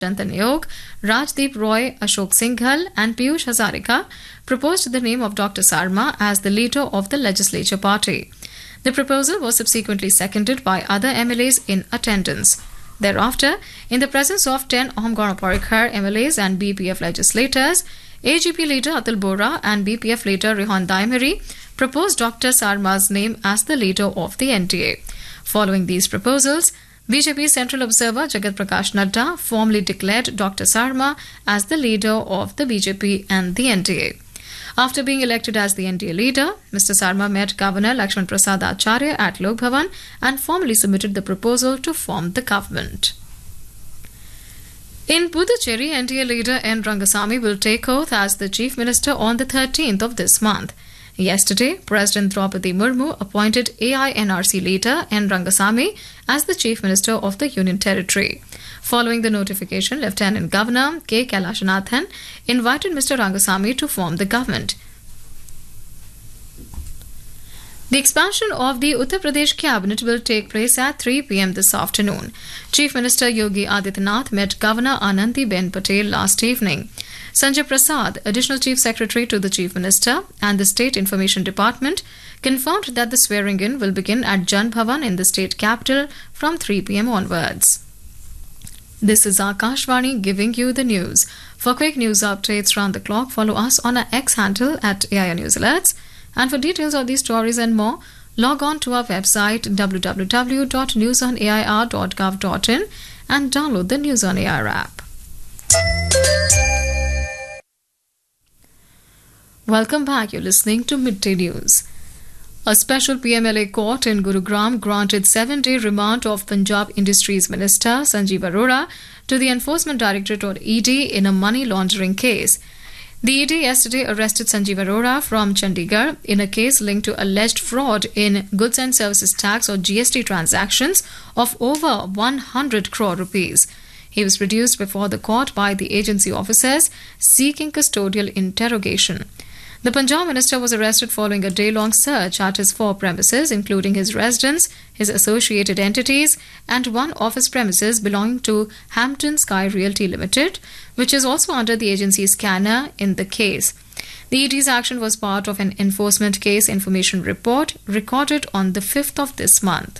Nayok, Rajdeep Roy, Ashok Singhal, and Piyush Hazarika proposed the name of Dr. Sarma as the leader of the legislature party. The proposal was subsequently seconded by other MLAs in attendance. Thereafter, in the presence of 10 Ahmgana Parikar MLAs and BPF legislators, AGP leader Atul Bora and BPF leader Rehan Daimeri proposed Dr. Sarma's name as the leader of the NDA. Following these proposals, BJP Central Observer Jagat Prakash Nadda formally declared Dr. Sarma as the leader of the BJP and the NDA. After being elected as the NDA leader, Mr. Sarma met Governor Lakshman Prasad Acharya at Lok Bhavan and formally submitted the proposal to form the government. In Puducherry, NDA leader N. Rangasamy will take oath as the Chief Minister on the 13th of this month. Yesterday, President Draupadi Murmu appointed AINRC leader N. Rangasamy as the Chief Minister of the Union Territory. Following the notification, Lieutenant Governor K. Kailashanathan invited Mr. Rangasamy to form the government. The expansion of the Uttar Pradesh cabinet will take place at 3 p.m. this afternoon. Chief Minister Yogi Adityanath met Governor Anandiben Patel last evening. Sanjay Prasad, Additional Chief Secretary to the Chief Minister and the State Information Department, confirmed that the swearing-in will begin at Jan Bhavan in the state capital from 3 p.m. onwards. This is Akashvani giving you the news. For quick news updates round the clock, follow us on our X handle at AIR News Alerts. And for details of these stories and more, log on to our website www.newsonair.gov.in and download the News on AIR app. Welcome back. You're listening to Midday News. A special PMLA court in Gurugram granted 7-day remand of Punjab Industries Minister Sanjeev Arora to the Enforcement Directorate or ED in a money laundering case. The ED yesterday arrested Sanjeev Arora from Chandigarh in a case linked to alleged fraud in Goods and Services Tax or GST transactions of over 100 crore rupees. He was produced before the court by the agency officers seeking custodial interrogation. The Punjab minister was arrested following a day-long search at his 4 premises, including his residence, his associated entities, and one office premises belonging to Hampton Sky Realty Limited, which is also under the agency's scanner in the case. The ED's action was part of an enforcement case information report recorded on the 5th of this month.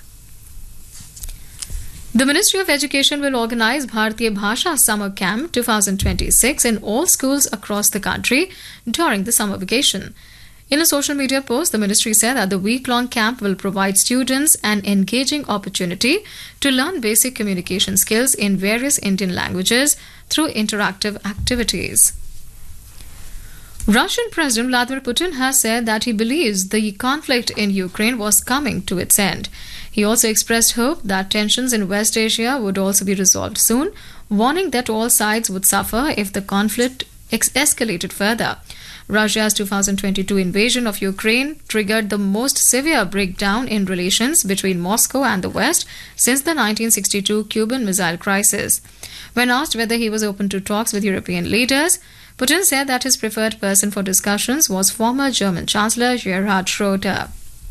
The Ministry of Education will organize Bharatiya Bhasha Summer Camp 2026 in all schools across the country during the summer vacation. In a social media post, the ministry said that the week-long camp will provide students an engaging opportunity to learn basic communication skills in various Indian languages through interactive activities. Russian President Vladimir Putin has said that he believes the conflict in Ukraine was coming to its end. He also expressed hope that tensions in West Asia would also be resolved soon, warning that all sides would suffer if the conflict escalated further. Russia's 2022 invasion of Ukraine triggered the most severe breakdown in relations between Moscow and the West since the 1962 Cuban Missile Crisis. When asked whether he was open to talks with European leaders, Putin said that his preferred person for discussions was former German Chancellor Gerhard Schroeder.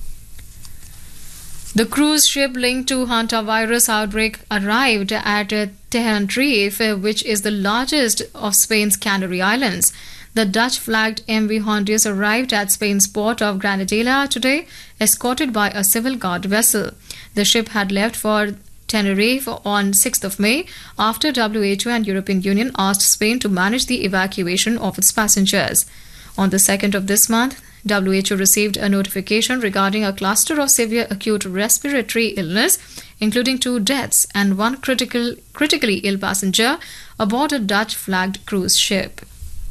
The cruise ship linked to hantavirus outbreak arrived at Tenerife, which is the largest of Spain's Canary Islands. The Dutch-flagged MV Hondius arrived at Spain's port of Granadilla today, escorted by a civil guard vessel. The ship had left for Tenerife on 6th of May after WHO and European Union asked Spain to manage the evacuation of its passengers. On the 2nd of this month, WHO received a notification regarding a cluster of severe acute respiratory illness, including 2 deaths and 1 critically ill passenger aboard a Dutch-flagged cruise ship.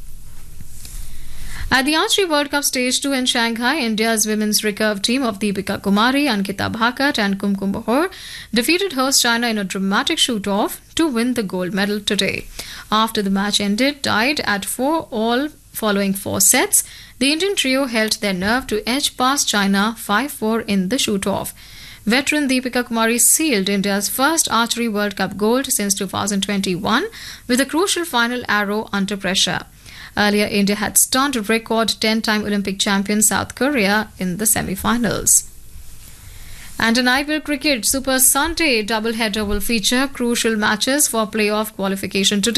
At the Archery World Cup Stage 2 in Shanghai, India's women's recurve team of Deepika Kumari, Ankita Bhakat and Kumkum Bahor defeated host China in a dramatic shoot-off to win the gold medal today. After the match ended, tied at 4-all following 4 sets, the Indian trio held their nerve to edge past China 5-4 in the shoot-off. Veteran Deepika Kumari sealed India's first Archery World Cup gold since 2021 with a crucial final arrow under pressure. Earlier, India had stunned record 10-time Olympic champion South Korea in the semi-finals. And an IPL Cricket Super Sunday doubleheader will feature crucial matches for playoff qualification today.